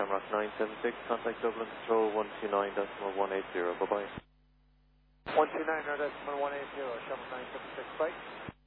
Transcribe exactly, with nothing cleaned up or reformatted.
Shamrock nine seven six, contact Dublin Control one two nine decimal one eight zero, bye-bye. one two nine decimal one eight zero, Shamrock nine seven six, bye.